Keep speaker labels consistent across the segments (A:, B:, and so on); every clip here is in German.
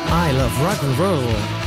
A: I love rock and roll.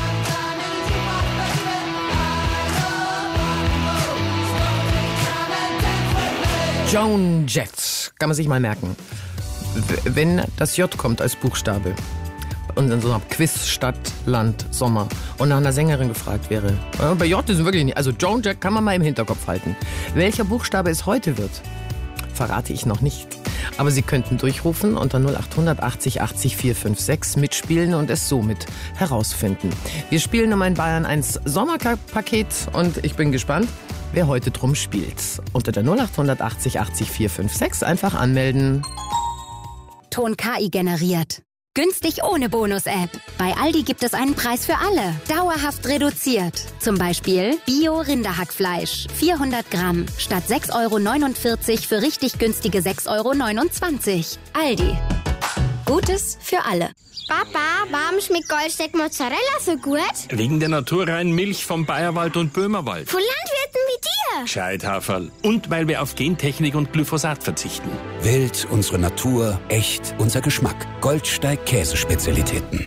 A: Joan Jett, kann man sich mal merken. Wenn das J kommt als Buchstabe und in so einer Quiz Stadt, Land, Sommer und nach einer Sängerin gefragt wäre, bei J ist es wirklich nicht, also Joan Jett kann man mal im Hinterkopf halten. Welcher Buchstabe es heute wird, verrate ich noch nicht. Aber Sie könnten durchrufen unter 0800 80 80 456 mitspielen und es somit herausfinden. Wir spielen um ein Bayern 1 Sommerpaket und ich bin gespannt, wer heute drum spielt. Unter der 0800 80 80 456 einfach anmelden.
B: Ton KI generiert. Günstig ohne Bonus-App. Bei Aldi gibt es einen Preis für alle. Dauerhaft reduziert. Zum Beispiel Bio-Rinderhackfleisch. 400 Gramm. Statt 6,49 € für richtig günstige 6,29 €. Aldi. Gutes für alle.
C: Papa, warum schmeckt Goldsteak Mozzarella so gut?
D: Wegen der naturreinen Milch vom Bayerwald und Böhmerwald.
C: Von Landwirten wie dir.
D: Gescheithaferl. Und weil wir auf Gentechnik und Glyphosat verzichten.
E: Wild, unsere Natur, echt, unser Geschmack. Goldsteig Käsespezialitäten.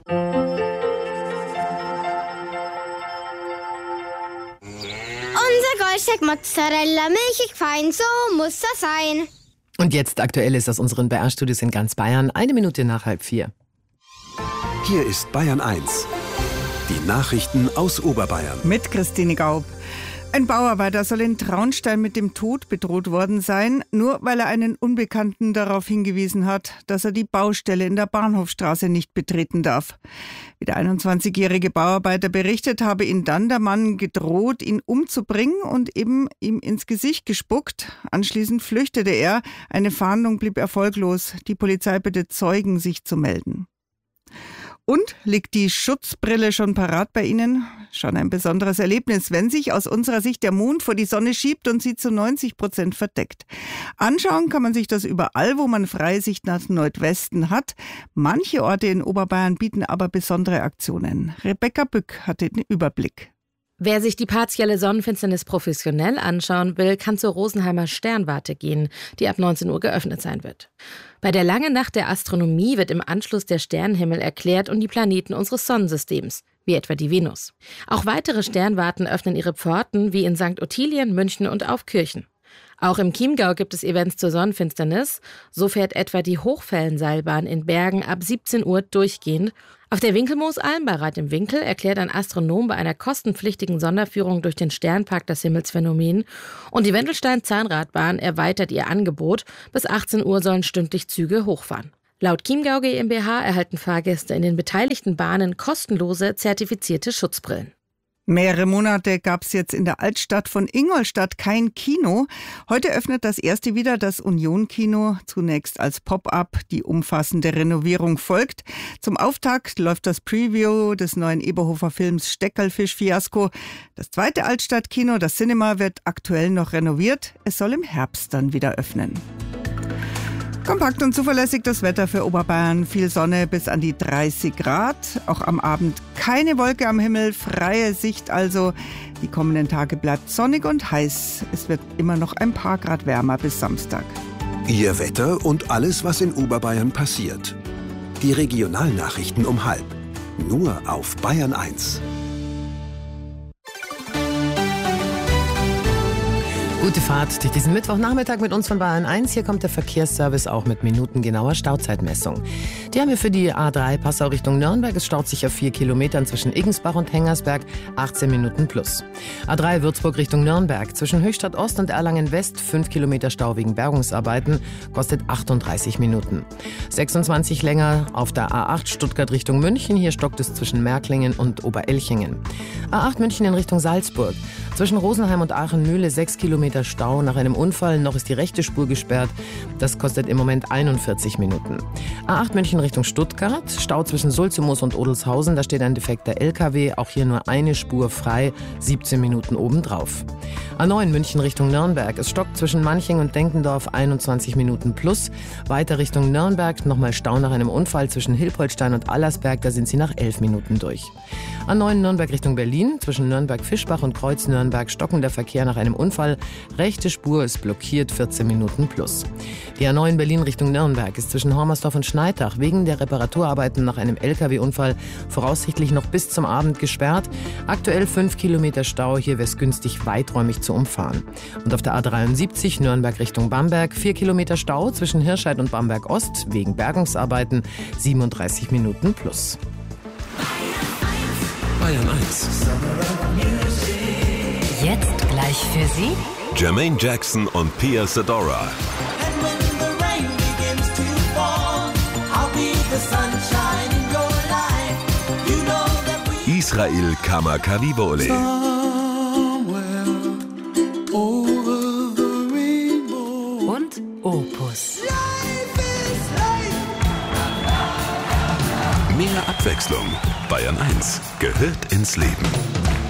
C: Unser Goldsteak Mozzarella, milchig fein, so muss das sein.
A: Und jetzt Aktuelles aus unseren BR-Studios in ganz Bayern. 1 Minute nach 3:30.
F: Hier ist Bayern 1. Die Nachrichten aus Oberbayern.
G: Mit Christine Gaub. Ein Bauarbeiter soll in Traunstein mit dem Tod bedroht worden sein, nur weil er einen Unbekannten darauf hingewiesen hat, dass er die Baustelle in der Bahnhofstraße nicht betreten darf. Wie der 21-jährige Bauarbeiter berichtet, habe ihn dann der Mann gedroht, ihn umzubringen und eben ihm ins Gesicht gespuckt. Anschließend flüchtete er. Eine Fahndung blieb erfolglos. Die Polizei bittet Zeugen, sich zu melden. Und liegt die Schutzbrille schon parat bei Ihnen? Schon ein besonderes Erlebnis, wenn sich aus unserer Sicht der Mond vor die Sonne schiebt und sie zu 90% verdeckt. Anschauen kann man sich das überall, wo man freie Sicht nach Nordwesten hat. Manche Orte in Oberbayern bieten aber besondere Aktionen. Rebecca Bück hat den Überblick.
H: Wer sich die partielle Sonnenfinsternis professionell anschauen will, kann zur Rosenheimer Sternwarte gehen, die ab 19 Uhr geöffnet sein wird. Bei der langen Nacht der Astronomie wird im Anschluss der Sternenhimmel erklärt und die Planeten unseres Sonnensystems, wie etwa die Venus. Auch weitere Sternwarten öffnen ihre Pforten, wie in St. Ottilien, München und Aufkirchen. Auch im Chiemgau gibt es Events zur Sonnenfinsternis. So fährt etwa die Hochfellenseilbahn in Bergen ab 17 Uhr durchgehend. Auf der Winkelmoos-Alm bei Reit im Winkel erklärt ein Astronom bei einer kostenpflichtigen Sonderführung durch den Sternpark das Himmelsphänomen. Und die Wendelstein-Zahnradbahn erweitert ihr Angebot. Bis 18 Uhr sollen stündlich Züge hochfahren. Laut Chiemgau GmbH erhalten Fahrgäste in den beteiligten Bahnen kostenlose, zertifizierte Schutzbrillen.
G: Mehrere Monate gab es jetzt in der Altstadt von Ingolstadt kein Kino. Heute öffnet das erste wieder das Union-Kino, zunächst als Pop-up. Die umfassende Renovierung folgt. Zum Auftakt läuft das Preview des neuen Eberhofer Films Steckerlfisch-Fiasko. Das zweite Altstadtkino, das Cinema, wird aktuell noch renoviert. Es soll im Herbst dann wieder öffnen. Kompakt und zuverlässig das Wetter für Oberbayern. Viel Sonne bis an die 30 Grad. Auch am Abend keine Wolke am Himmel, freie Sicht also. Die kommenden Tage bleibt sonnig und heiß. Es wird immer noch ein paar Grad wärmer bis Samstag.
F: Ihr Wetter und alles, was in Oberbayern passiert. Die Regionalnachrichten um 12:30. Nur auf Bayern 1.
A: Gute Fahrt durch diesen Mittwochnachmittag mit uns von Bayern 1. Hier kommt der Verkehrsservice auch mit minutengenauer Stauzeitmessung. Die haben wir für die A3 Passau Richtung Nürnberg. Es staut sich auf 4 Kilometern zwischen Iggensbach und Hengersberg, 18 Minuten plus. A3 Würzburg Richtung Nürnberg. Zwischen Höchstadt Ost und Erlangen West 5 Kilometer Stau wegen Bergungsarbeiten, kostet 38 Minuten. 26 länger auf der A8 Stuttgart Richtung München. Hier stockt es zwischen Märklingen und Oberelchingen. A8 München in Richtung Salzburg. Zwischen Rosenheim und Aachen-Mühle 6 Kilometer Stau nach einem Unfall. Noch ist die rechte Spur gesperrt. Das kostet im Moment 41 Minuten. A8 München Richtung Stuttgart. Stau zwischen Sulzemoos und Odelshausen. Da steht ein defekter LKW. Auch hier nur eine Spur frei. 17 Minuten obendrauf. A9 München Richtung Nürnberg. Es stockt zwischen Manching und Denkendorf 21 Minuten plus. Weiter Richtung Nürnberg. Nochmal Stau nach einem Unfall zwischen Hilpoltstein und Allersberg. Da sind sie nach 11 Minuten durch. A9 Nürnberg Richtung Berlin. Zwischen Nürnberg-Fischbach und Kreuz Nürnberg stockender Verkehr nach einem Unfall. Rechte Spur ist blockiert, 14 Minuten plus. Die A9 Berlin Richtung Nürnberg ist zwischen Hormersdorf und Schneidach wegen der Reparaturarbeiten nach einem LKW-Unfall voraussichtlich noch bis zum Abend gesperrt. Aktuell 5 Kilometer Stau, hier wäre es günstig, weiträumig zu umfahren. Und auf der A73 Nürnberg Richtung Bamberg 4 Kilometer Stau zwischen Hirscheid und Bamberg Ost wegen Bergungsarbeiten, 37 Minuten plus.
E: Bayern 1.
I: Jetzt gleich für Sie
J: Jermaine Jackson und Pia Zadora. Israel Kamakawiwo'ole.
I: und Opus.
J: Mehr Abwechslung. Bayern 1 gehört ins Leben.